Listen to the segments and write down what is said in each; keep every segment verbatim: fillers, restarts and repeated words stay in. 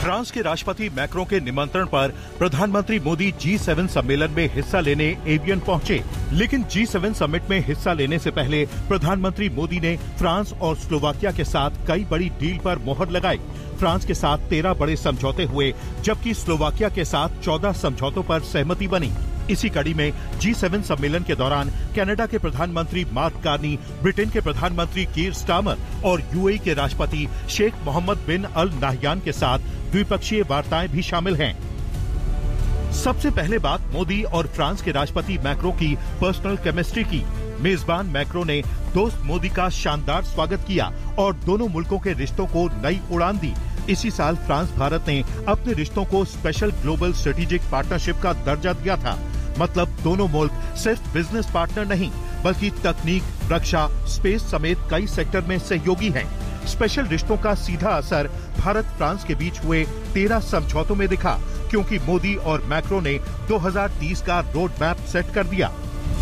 France के राष्ट्रपति Macron के निमंत्रण पर प्रधानमंत्री मोदी जी सेवन सम्मेलन में हिस्सा लेने एवियन पहुंचे, लेकिन जी सेवन समिट में हिस्सा लेने से पहले प्रधानमंत्री मोदी ने फ्रांस और स्लोवाकिया के साथ कई बड़ी डील पर मोहर लगाई। फ्रांस के साथ तेरह बड़े समझौते हुए, जबकि स्लोवाकिया के साथ चौदह समझौतों पर सहमति बनी। इसी कड़ी में जी सेवन सम्मेलन के दौरान कनाडा के प्रधानमंत्री मार्क कार्नी, ब्रिटेन के प्रधानमंत्री कीर स्टारमर और यूएई के राष्ट्रपति शेख मोहम्मद बिन अल नाहयान के साथ द्विपक्षीय वार्ताएं भी शामिल हैं। सबसे पहले बात मोदी और फ्रांस के राष्ट्रपति मैक्रों की पर्सनल केमिस्ट्री की। मेजबान मैक्रों ने दोस्त मोदी का शानदार स्वागत किया और दोनों मुल्कों के रिश्तों को नई उड़ान दी। इसी साल फ्रांस भारत ने अपने रिश्तों को स्पेशल ग्लोबल स्ट्रेटेजिक पार्टनरशिप का दर्जा दिया था। मतलब दोनों मुल्क सिर्फ बिजनेस पार्टनर नहीं, बल्कि तकनीक, रक्षा, स्पेस समेत कई सेक्टर में सहयोगी हैं। स्पेशल रिश्तों का सीधा असर भारत फ्रांस के बीच हुए तेरह समझौतों में दिखा, क्योंकि मोदी और मैक्रों ने दो हज़ार तीस का रोड मैप सेट कर दिया।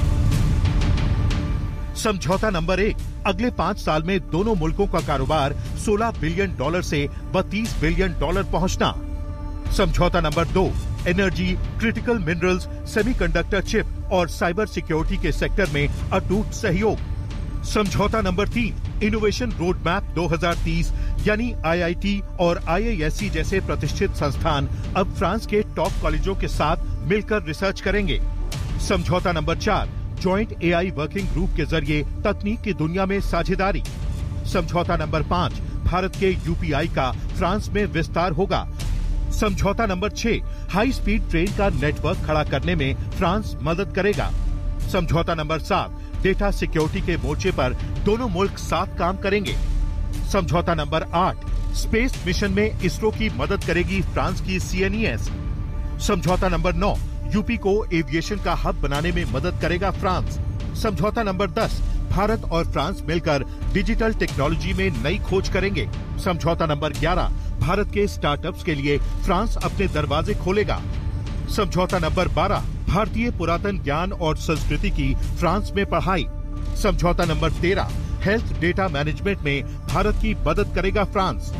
समझौता नंबर एक, अगले पाँच साल में दोनों मुल्कों का कारोबार सोलह बिलियन डॉलर से बत्तीस बिलियन डॉलर पहुंचना। समझौता नंबर दो, energy, critical minerals, semiconductor chip और साइबर सिक्योरिटी के सेक्टर में अटूट सहयोग। समझौता नंबर तीन, इनोवेशन रोड मैप दो हज़ार तीस, यानी आई आई टी और आई आई एस सी जैसे प्रतिष्ठित संस्थान अब फ्रांस के टॉप कॉलेजों के साथ मिलकर रिसर्च करेंगे। समझौता नंबर चार, joint A I working group के जरिए तकनीक की दुनिया में साझेदारी। समझौता नंबर पाँच, भारत के यू पी आई का फ्रांस में विस्तार होगा। समझौता नंबर छह, हाई स्पीड ट्रेन का नेटवर्क खड़ा करने में फ्रांस मदद करेगा। समझौता नंबर सात, डेटा सिक्योरिटी के मोर्चे पर दोनों मुल्क साथ काम करेंगे। समझौता नंबर आठ, स्पेस मिशन में इसरो की मदद करेगी फ्रांस की सी एन ई एस। समझौता नंबर नौ, यूपी को एविएशन का हब बनाने में मदद करेगा फ्रांस। समझौता नंबर दस, भारत और फ्रांस मिलकर डिजिटल टेक्नोलॉजी में नई खोज करेंगे। समझौता नंबर ग्यारह, भारत के स्टार्टअप्स के लिए फ्रांस अपने दरवाजे खोलेगा। समझौता नंबर बारह, भारतीय पुरातन ज्ञान और संस्कृति की फ्रांस में पढ़ाई। समझौता नंबर तेरह, हेल्थ डेटा मैनेजमेंट में भारत की मदद करेगा फ्रांस।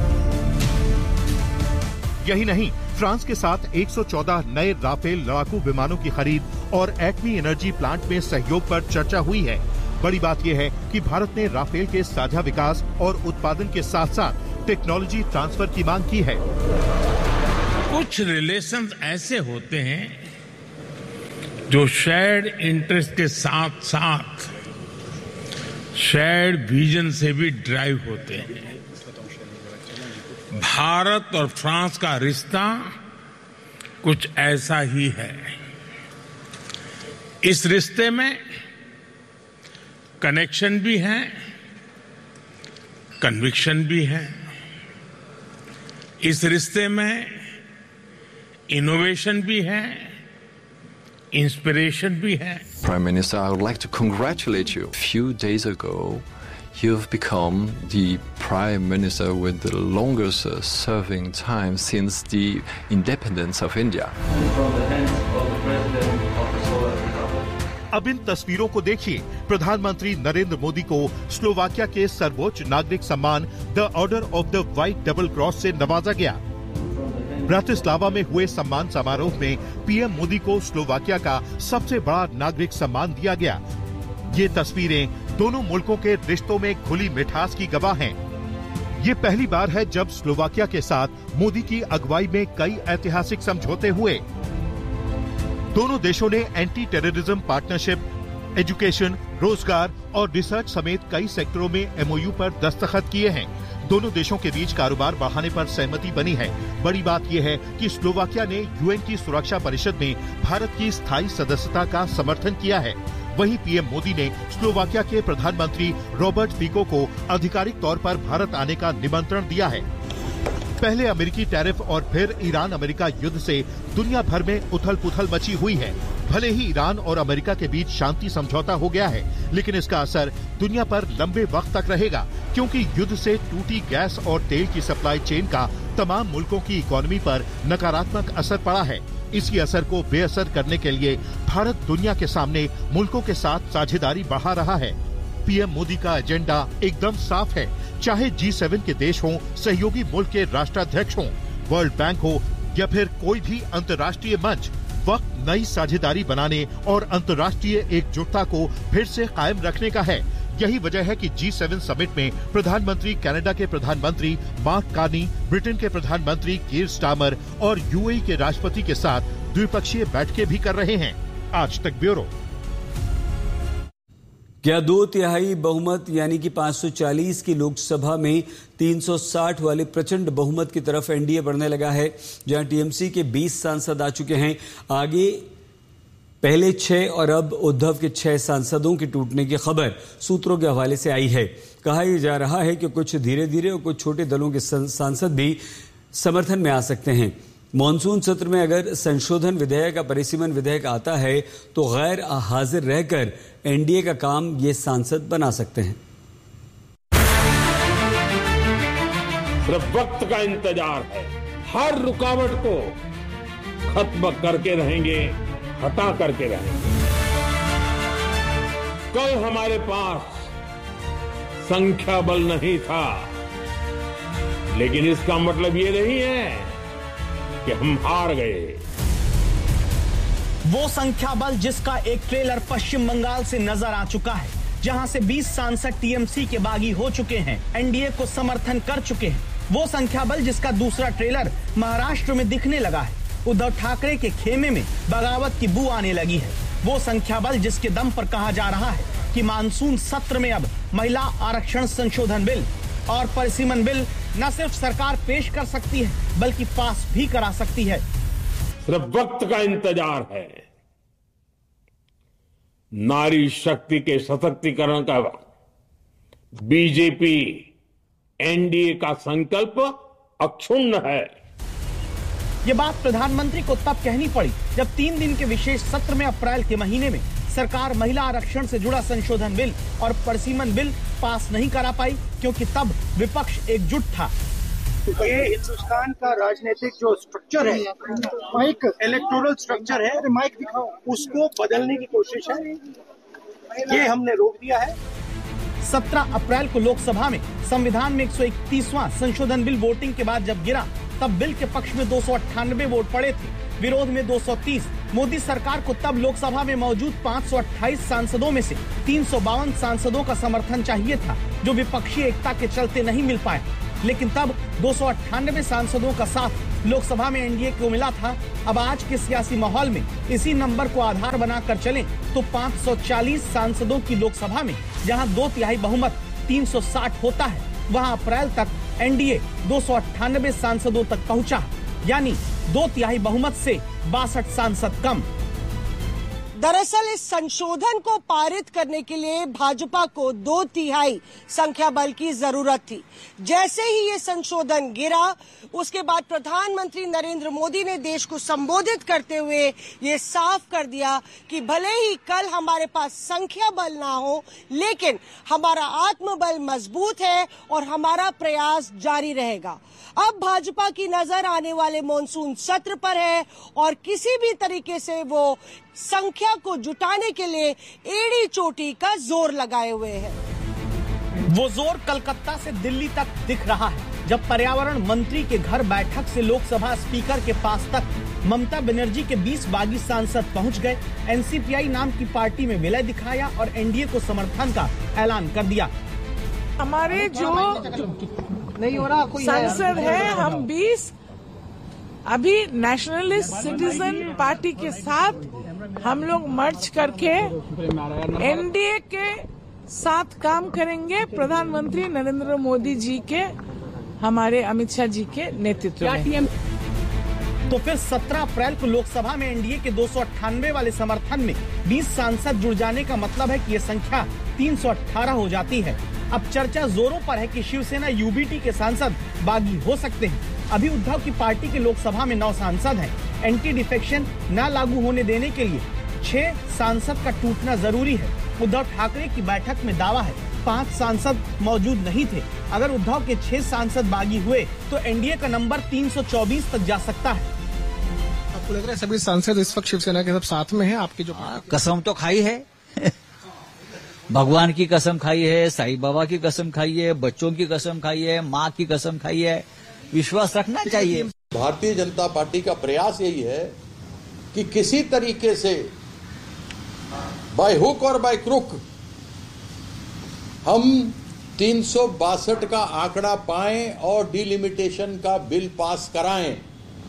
यही नहीं, फ्रांस के साथ एक सौ चौदह नए राफेल लड़ाकू विमानों की खरीद और एटमी एनर्जी प्लांट में सहयोग पर चर्चा हुई है। बड़ी बात यह है कि भारत ने राफेल के साझा विकास और उत्पादन के साथ साथ टेक्नोलॉजी ट्रांसफर की मांग की है। कुछ रिलेशंस ऐसे होते हैं जो शेयर्ड इंटरेस्ट के साथ साथ शेयर्ड विजन से भी ड्राइव होते हैं। भारत और फ्रांस का रिश्ता कुछ ऐसा ही है। इस रिश्ते में कनेक्शन भी है, कन्विक्शन भी है। इस रिश्ते में इनोवेशन भी है, इंस्पिरेशन भी है। Prime Minister, I would like to congratulate you. A few days ago, you've become the Prime Minister with the longest uh, serving time since the independence of India. From the hands of the President of the Slovak Republic. अब इन तस्वीरों को देखिए। प्रधानमंत्री नरेंद्र मोदी को Slovakia के सर्वोच्च नागरिक सम्मान the order of the white double cross से नवाजा गया। ब्रातिस्लावा में हुए सम्मान समारोह में पीएम मोदी को स्लोवाकिया का सबसे बड़ा नागरिक सम्मान दिया गया। ये तस्वीरें दोनों मुल्कों के रिश्तों में घुली मिठास की गवाह हैं। ये पहली बार है जब स्लोवाकिया के साथ मोदी की अगुवाई में कई ऐतिहासिक समझौते हुए। दोनों देशों ने एंटी टेररिज्म पार्टनरशिप, एजुकेशन, रोजगार और रिसर्च समेत कई सेक्टरों में एम ओ यू पर दस्तखत किए हैं। दोनों देशों के बीच कारोबार बढ़ाने पर सहमति बनी है। बड़ी बात यह है कि स्लोवाकिया ने यू एन की सुरक्षा परिषद में भारत की स्थायी सदस्यता का समर्थन किया है। वहीं पीएम मोदी ने स्लोवाकिया के प्रधानमंत्री रॉबर्ट फिको को आधिकारिक तौर पर भारत आने का निमंत्रण दिया है। पहले अमेरिकी टैरिफ और फिर ईरान अमेरिका युद्ध से दुनिया भर में उथल पुथल मची हुई है। भले ही ईरान और अमेरिका के बीच शांति समझौता हो गया है, लेकिन इसका असर दुनिया पर लंबे वक्त तक रहेगा, क्योंकि युद्ध से टूटी गैस और तेल की सप्लाई चेन का तमाम मुल्कों की इकोनॉमी पर नकारात्मक असर पड़ा है। इसी असर को बेअसर करने के लिए भारत दुनिया के सामने मुल्कों के साथ साझेदारी बढ़ा रहा है। पीएम मोदी का एजेंडा एकदम साफ है। चाहे जी सेवन के देश हों, सहयोगी मुल्क के राष्ट्राध्यक्ष हों, वर्ल्ड बैंक हो या फिर कोई भी अंतर्राष्ट्रीय मंच, वक्त नई साझेदारी बनाने और अंतर्राष्ट्रीय एकजुटता को फिर से कायम रखने का है। यही वजह है कि जी सेवन समिट में प्रधानमंत्री कनाडा के प्रधानमंत्री मार्क कार्नी, ब्रिटेन के प्रधानमंत्री कीर स्टारमर और यूएई के राष्ट्रपति के साथ द्विपक्षीय बैठकें भी कर रहे हैं। आज तक ब्यूरो। क्या दो तिहाई बहुमत यानी कि पाँच सौ चालीस की लोकसभा में तीन सौ साठ वाले प्रचंड बहुमत की तरफ एनडीए बढ़ने लगा है, जहां टीएमसी के बीस सांसद आ चुके हैं। आगे पहले छह और अब उद्धव के छह सांसदों के टूटने की खबर सूत्रों के हवाले से आई है। कहा यह जा रहा है कि कुछ धीरे धीरे और कुछ छोटे दलों के सांसद भी समर्थन में आ सकते हैं। मॉनसून सत्र में अगर संशोधन विधेयक या परिसीमन विधेयक आता है तो गैर हाजिर रहकर एनडीए का काम ये सांसद बना सकते हैं। सिर्फ वक्त का इंतजार है। हर रुकावट को खत्म करके रहेंगे, हटा करके रहेंगे। कल हमारे पास संख्या बल नहीं था, लेकिन इसका मतलब ये नहीं है कि हम हार गए। वो संख्या बल जिसका एक ट्रेलर पश्चिम बंगाल से नजर आ चुका है, जहां से बीस सांसद टीएमसी के बागी हो चुके हैं, एनडीए को समर्थन कर चुके हैं। वो संख्या बल जिसका दूसरा ट्रेलर महाराष्ट्र में दिखने लगा है। उद्धव ठाकरे के खेमे में बगावत की बू आने लगी है। वो संख्या बल जिसके दम पर कहा जा रहा है कि मानसून सत्र में अब महिला आरक्षण संशोधन बिल और परिसीमन बिल न सिर्फ सरकार पेश कर सकती है बल्कि पास भी करा सकती है। सिर्फ वक्त का इंतजार है। नारी शक्ति के सशक्तिकरण का बीजेपी एनडीए का संकल्प अक्षुण्ण है। ये बात प्रधानमंत्री को तब कहनी पड़ी जब तीन दिन के विशेष सत्र में अप्रैल के महीने में सरकार महिला आरक्षण से जुड़ा संशोधन बिल और परिसीमन बिल पास नहीं करा पाई, क्योंकि तब विपक्ष एकजुट था। ये हिंदुस्तान का राजनीतिक जो स्ट्रक्चर है, माइक इलेक्टोरल स्ट्रक्चर है, माइक दिखाओ, उसको बदलने की कोशिश है। ये हमने रोक दिया है। सत्रह अप्रैल को लोकसभा में संविधान में एक सौ इकतीसवां संशोधन बिल वोटिंग के बाद जब गिरा, तब बिल के पक्ष में दो सौ अट्ठानबे वोट पड़े थे, विरोध में दो सौ तीस। मोदी सरकार को तब लोकसभा में मौजूद पाँच सौ अट्ठाईस सांसदों में से तीन सौ बावन सांसदों का समर्थन चाहिए था, जो विपक्षी एकता के चलते नहीं मिल पाया। लेकिन तब दो सौ अट्ठानबे सांसदों का साथ लोकसभा में एनडीए को मिला था। अब आज के सियासी माहौल में इसी नंबर को आधार बनाकर चलें तो पाँच सौ चालीस सांसदों की लोकसभा में जहां दो तिहाई बहुमत तीन सौ साठ होता है, वहां अप्रैल तक एनडीए दो सौ अट्ठानबे सांसदों तक पहुंचा, यानी दो तिहाई बहुमत से बासठ सांसद कम। दरअसल इस संशोधन को पारित करने के लिए भाजपा को दो तिहाई संख्या बल की जरूरत थी। जैसे ही ये संशोधन गिरा, उसके बाद प्रधानमंत्री नरेंद्र मोदी ने देश को संबोधित करते हुए ये साफ कर दिया कि भले ही कल हमारे पास संख्या बल ना हो, लेकिन हमारा आत्मबल मजबूत है और हमारा प्रयास जारी रहेगा। अब भाजपा की नजर आने वाले मॉनसून सत्र पर है और किसी भी तरीके से वो संख्या को जुटाने के लिए एड़ी चोटी का जोर लगाए हुए हैं। वो जोर कलकत्ता से दिल्ली तक दिख रहा है, जब पर्यावरण मंत्री के घर बैठक से लोकसभा स्पीकर के पास तक ममता बनर्जी के बीस बागी सांसद पहुंच गए, एनसीपीआई नाम की पार्टी में विलय दिखाया और एनडीए को समर्थन का ऐलान कर दिया। हमारे जो नहीं हो रहा कोई सांसद है, हम बीस अभी नेशनलिस्ट सिटीजन पार्टी के साथ हम लोग मर्ज करके एनडीए के साथ काम करेंगे। प्रधानमंत्री नरेंद्र मोदी जी के, हमारे अमित शाह जी के नेतृत्व में। तो फिर सत्रह अप्रैल को लोकसभा में एनडीए के दो सौ अट्ठानवे वाले समर्थन में बीस सांसद जुड़ जाने का मतलब है कि ये संख्या तीन सौ अठारह हो जाती है। अब चर्चा जोरों पर है कि शिवसेना यूबीटी के सांसद बागी हो सकते हैं। अभी उद्धव की पार्टी के लोकसभा में नौ सांसद हैं। एंटी डिफेक्शन न लागू होने देने के लिए छह सांसद का टूटना जरूरी है। उद्धव ठाकरे की बैठक में दावा है पांच सांसद मौजूद नहीं थे। अगर उद्धव के छह सांसद बागी हुए तो एनडीए का नंबर तीन सौ चौबीस तक जा सकता है। आपको लग रहा है सभी सांसद इस वक्त शिवसेना के सब साथ में हैं? आपकी जो कसम तो खाई है, भगवान की कसम खाई है, साईं बाबा की कसम खाई है, बच्चों की कसम खाई है, माँ की कसम खाई है। विश्वास रखना चाहिए। भारतीय जनता पार्टी का प्रयास यही है कि किसी तरीके से बाय हुक और बाय क्रुक हम तीन सौ बासठ का आंकड़ा पाएं और डिलिमिटेशन का बिल पास कराएं।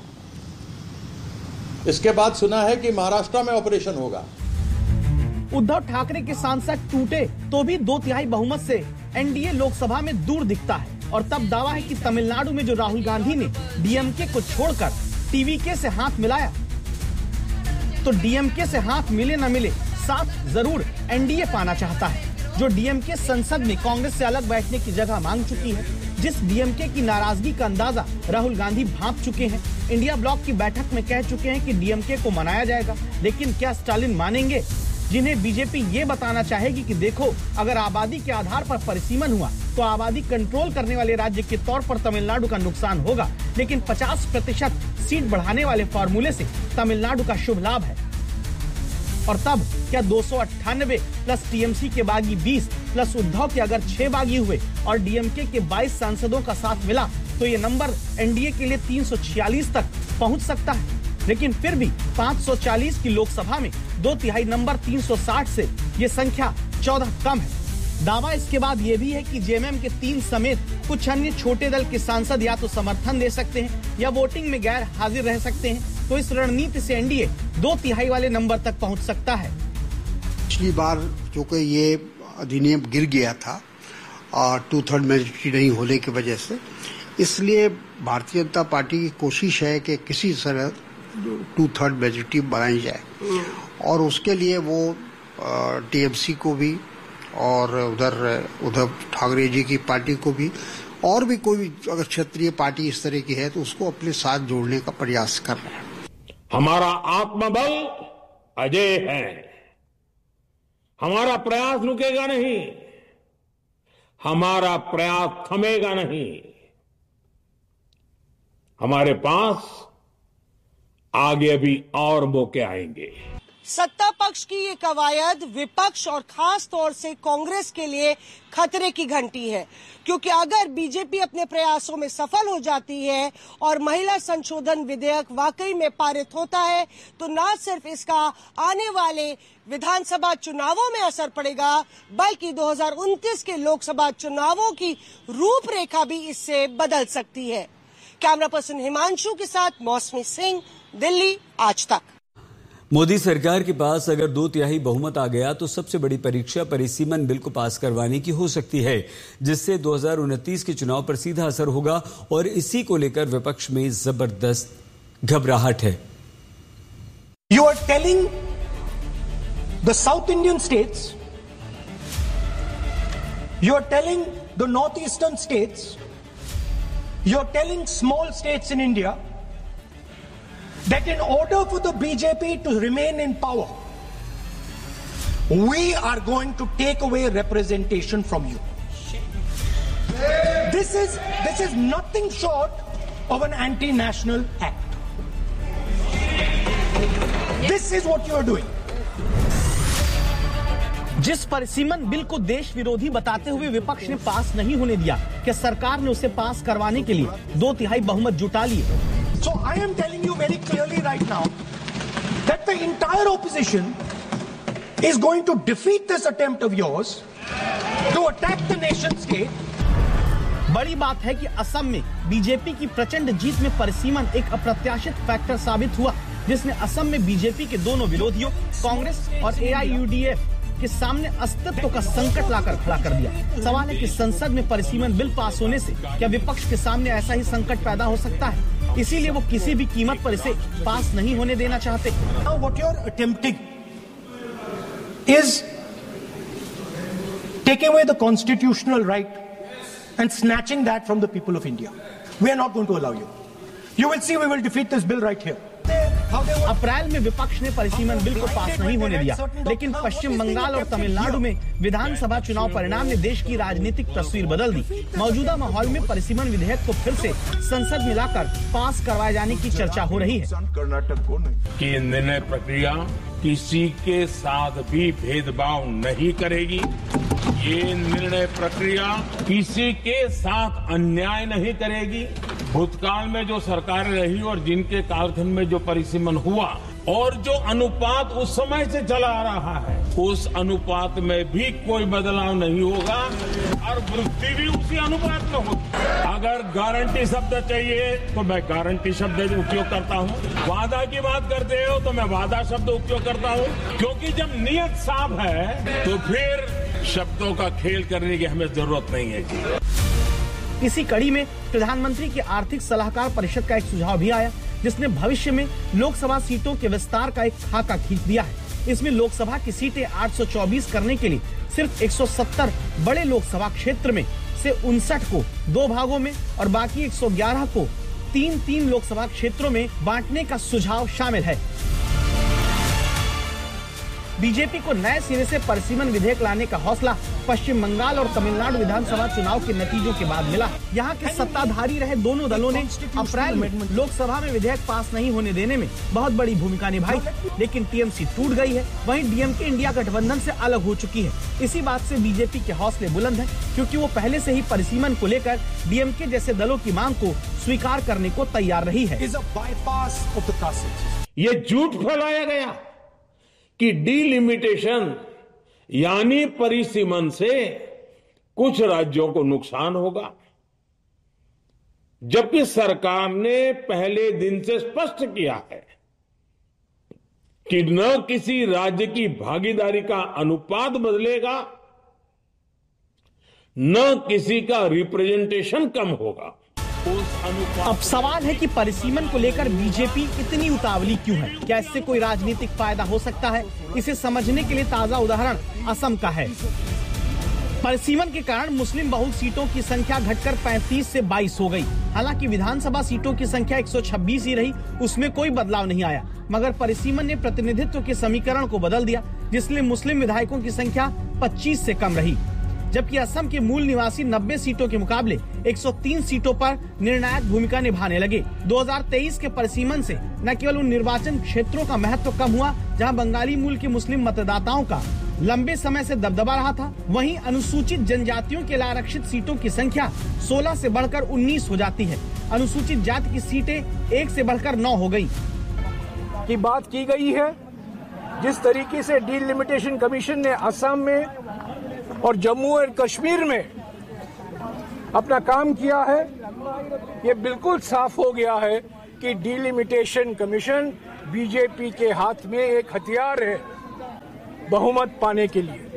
इसके बाद सुना है कि महाराष्ट्र में ऑपरेशन होगा। उद्धव ठाकरे के सांसद टूटे तो भी दो तिहाई बहुमत से एनडीए लोकसभा में दूर दिखता है और तब दावा है कि तमिलनाडु में जो राहुल गांधी ने डीएमके को छोड़कर टीवीके से हाथ मिलाया, तो डीएमके से हाथ मिले न मिले साथ जरूर एनडीए पाना चाहता है, जो डीएमके संसद में कांग्रेस से अलग बैठने की जगह मांग चुकी है। जिस डीएमके की नाराजगी का अंदाजा राहुल गांधी भांप चुके हैं। इंडिया ब्लॉक की बैठक में कह चुके हैं कि डीएमके को मनाया जाएगा, लेकिन क्या स्टालिन मानेंगे, जिन्हें बीजेपी ये बताना चाहेगी कि देखो अगर आबादी के आधार पर परिसीमन हुआ तो आबादी कंट्रोल करने वाले राज्य के तौर पर तमिलनाडु का नुकसान होगा, लेकिन पचास प्रतिशत सीट बढ़ाने वाले फॉर्मूले से तमिलनाडु का शुभ लाभ है। और तब क्या दो सौ अट्ठानबे प्लस टीएमसी के बागी बीस प्लस उद्धव के अगर छह बागी हुए और डीएमके के बाईस सांसदों का साथ मिला तो ये नंबर एनडीए के लिए तीन सौ छियालीस तक पहुंच सकता है। लेकिन फिर भी पाँच सौ चालीस की लोकसभा में दो तिहाई नंबर तीन सौ साठ से ये संख्या चौदह कम है। दावा इसके बाद ये भी है कि जेएमएम के तीन समेत कुछ अन्य छोटे दल के सांसद या तो समर्थन दे सकते हैं या वोटिंग में गैर हाजिर रह सकते हैं, तो इस रणनीति से एनडीए दो तिहाई वाले नंबर तक पहुंच सकता है। पिछली बार जो कि ये अधिनियम गिर गया था और टू थर्ड मेजोरिटी नहीं होने की वजह से, इसलिए भारतीय जनता पार्टी की कोशिश है कि किसी तरह टू थर्ड मेजोरिटी बनाई जाए और उसके लिए वो टीएमसी को भी और उधर उद्धव ठाकरे जी की पार्टी को भी और भी कोई अगर क्षेत्रीय पार्टी इस तरह की है तो उसको अपने साथ जोड़ने का प्रयास कर रहे हैं। हमारा आत्मबल अजय है, हमारा प्रयास रुकेगा नहीं, हमारा प्रयास थमेगा नहीं। हमारे पास आगे भी और मौके आएंगे। सत्ता पक्ष की ये कवायद विपक्ष और खास तौर से कांग्रेस के लिए खतरे की घंटी है, क्योंकि अगर बीजेपी अपने प्रयासों में सफल हो जाती है और महिला संशोधन विधेयक वाकई में पारित होता है तो न सिर्फ इसका आने वाले विधानसभा चुनावों में असर पड़ेगा, बल्कि दो हज़ार उनतीस के लोकसभा चुनावों की रूपरेखा भी इससे बदल सकती है। कैमरा पर्सन हिमांशु के साथ मौसमी सिंह, दिल्ली, आज तक। मोदी सरकार के पास अगर दो तिहाई बहुमत आ गया तो सबसे बड़ी परीक्षा परिसीमन बिल को पास करवाने की हो सकती है, जिससे दो हज़ार उनतीस के चुनाव पर सीधा असर होगा और इसी को लेकर विपक्ष में जबरदस्त घबराहट है। You are telling the south Indian states, you are telling the north eastern states, you are telling small states in India that in order for the B J P to remain in power, we are going to take away representation from you. This is this is nothing short of an anti-national act. This is what you are doing. जिस परिसीमन bill को देश विरोधी बताते हुए विपक्ष ने पास नहीं होने दिया, कि सरकार ने उसे पास करवाने के लिए दो तिहाई बहुमत जुटा लिए। So I am telling you very clearly right now that the entire opposition is going to defeat this attempt of yours to attack the nation state. बड़ी बात है कि असम में बीजेपी की प्रचंड जीत में परिसीमन एक अप्रत्याशित फैक्टर साबित हुआ, जिसने असम में बीजेपी के दोनों विरोधियों कांग्रेस और एआईयूडीएफ के सामने अस्तित्व का संकट लाकर खड़ा कर दिया। सवाल है कि संसद में परिसीमन बिल पास होने से क्या विपक्ष के सामने ऐसा ही संकट पैदा हो सकता है, इसीलिए वो किसी भी कीमत पर इसे पास नहीं होने देना चाहते। Now what you are attempting is taking away the constitutional right and snatching that from the people of India. We are not going to allow you. You will see we will defeat this bill right here. अप्रैल में विपक्ष ने परिसीमन bill को पास नहीं होने दिया, लेकिन पश्चिम बंगाल और तमिलनाडु में विधानसभा चुनाव परिणाम ने देश की राजनीतिक तस्वीर बदल दी। मौजूदा माहौल में परिसीमन विधेयक को फिर से संसद में लाकर पास करवाए जाने की चर्चा हो रही है। कि निर्णय प्रक्रिया किसी के साथ भी भेदभाव नहीं करेगी, ये निर्णय प्रक्रिया किसी के साथ अन्याय नहीं करेगी, भूतकाल में जो सरकारें रही और जिनके कालखंड में जो परिसीमन हुआ और जो अनुपात उस समय से चला आ रहा है, उस अनुपात में भी कोई बदलाव नहीं होगा और वृद्धि भी उसी अनुपात में होगी। अगर गारंटी शब्द चाहिए तो मैं गारंटी शब्द उपयोग करता हूँ, वादा की बात करते हो तो मैं वादा शब्द उपयोग करता हूँ, क्योंकि जब नियत साफ है तो फिर शब्दों का खेल करने की हमें जरूरत नहीं है। इसी कड़ी में प्रधानमंत्री की आर्थिक सलाहकार परिषद का एक सुझाव भी आया, जिसने भविष्य में लोकसभा सीटों के विस्तार का एक खाका खींच दिया है। इसमें लोकसभा की सीटें आठ सौ चौबीस करने के लिए सिर्फ एक सौ सत्तर बड़े लोकसभा क्षेत्र में से उनसठ को दो भागों में और बाकी एक सौ ग्यारह को तीन तीन लोकसभा क्षेत्रों में बांटने का सुझाव शामिल है। बीजेपी को नए सिरे से परिसीमन विधेयक लाने का हौसला पश्चिम बंगाल और तमिलनाडु विधानसभा चुनाव के नतीजों के बाद मिला। यहाँ के सत्ताधारी रहे दोनों दलों ने अप्रैल में लोकसभा में विधेयक पास नहीं होने देने में बहुत बड़ी भूमिका निभाई, लेकिन टीएमसी टूट गई है। वहीं डीएमके इंडिया गठबंधन से अलग हो चुकी है। इसी बात से बीजेपी के हौसले बुलंद हैं, क्योंकि वो पहले से ही परिसीमन को लेकर डीएमके जैसे दलों की मांग को स्वीकार करने को तैयार रही है। ये झूठ फैलाया गया कि डीलिमिटेशन यानी परिसीमन से कुछ राज्यों को नुकसान होगा, जबकि सरकार ने पहले दिन से स्पष्ट किया है कि न किसी राज्य की भागीदारी का अनुपात बदलेगा, न किसी का रिप्रेजेंटेशन कम होगा। अब सवाल है कि परिसीमन को लेकर बीजेपी इतनी उतावली क्यों है? क्या इससे कोई राजनीतिक फायदा हो सकता है? इसे समझने के लिए ताजा उदाहरण असम का है। परिसीमन के कारण मुस्लिम बहुल सीटों की संख्या घटकर पैंतीस से बाईस हो गई। हालांकि विधानसभा सीटों की संख्या एक सौ छब्बीस ही रही, उसमें कोई बदलाव नहीं आया। मगर परिसीमन ने प्रतिनिधित्व के समीकरण को बदल दिया, जिसलिए मुस्लिम विधायकों की संख्या पच्चीस से कम रही, जबकि असम के मूल निवासी नब्बे सीटों के मुकाबले एक सौ तीन सीटों पर निर्णायक भूमिका निभाने लगे। दो हज़ार तेईस के परिसीमन से न केवल उन निर्वाचन क्षेत्रों का महत्व कम हुआ जहां बंगाली मूल के मुस्लिम मतदाताओं का लंबे समय से दबदबा रहा था, वहीं अनुसूचित जनजातियों के लिए आरक्षित सीटों की संख्या सोलह से बढ़कर उन्नीस हो जाती है। अनुसूचित जाति की सीटें एक से बढ़कर नौ हो गयी। की बात की गई है, जिस तरीके से डीलिमिटेशन कमीशन ने असम में और जम्मू और कश्मीर में अपना काम किया है, ये बिल्कुल साफ हो गया है कि डीलिमिटेशन कमीशन बीजेपी के हाथ में एक हथियार है बहुमत पाने के लिए।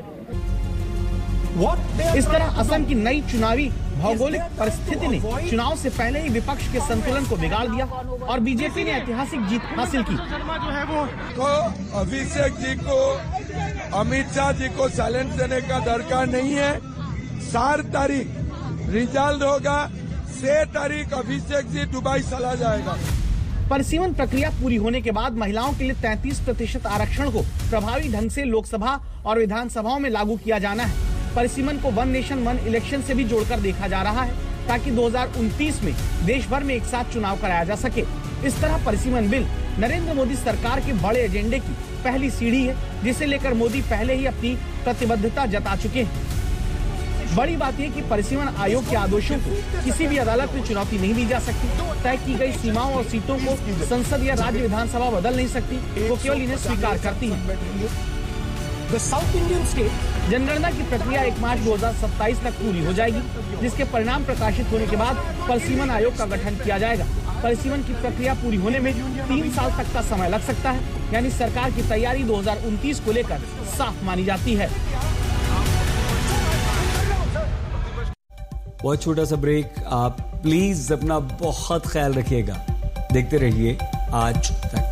इस तरह असम की नई चुनावी भौगोलिक परिस्थिति ने चुनाव से पहले ही विपक्ष के संतुलन को बिगाड़ दिया और बीजेपी ने ऐतिहासिक जीत हासिल की। तो अभिषेक जी को, अमित शाह जी को चैलेंज देने का दरकार नहीं है। चार तारीख रिजल्ट होगा, छह तारीख अभिषेक जी दुबई चला जाएगा। परिसीमन प्रक्रिया पूरी होने के बाद महिलाओं के लिए तैंतीस प्रतिशत आरक्षण को प्रभावी ढंग से लोकसभा और विधानसभाओं में लागू किया जाना है। परिसीमन को वन नेशन वन इलेक्शन से भी जोड़कर देखा जा रहा है, ताकि दो हज़ार उनतीस में देश भर में एक साथ चुनाव कराया जा सके। इस तरह परिसीमन बिल नरेंद्र मोदी सरकार के बड़े एजेंडे की पहली सीढ़ी है, जिसे लेकर मोदी पहले ही अपनी प्रतिबद्धता जता चुके हैं। बड़ी बात यह कि परिसीमन आयोग के आदेशों को किसी भी अदालत में चुनौती नहीं दी जा सकती। तय की गई सीमाओं और सीटों को संसद या राज्य विधानसभा बदल नहीं सकती, वो केवल इन्हें स्वीकार करती है। साउथ इंडियन स्टेट जनगणना की प्रक्रिया एक मार्च दो हज़ार सत्ताईस तक पूरी हो जाएगी, जिसके परिणाम प्रकाशित होने के बाद परिसीमन आयोग का गठन किया जाएगा। परिसीमन की प्रक्रिया पूरी होने में तीन साल तक का समय लग सकता है, यानी सरकार की तैयारी दो हज़ार उनतीस को लेकर साफ मानी जाती है। बहुत छोटा सा ब्रेक, आप प्लीज अपना बहुत ख्याल रखिएगा। देखते रहिए आज तक।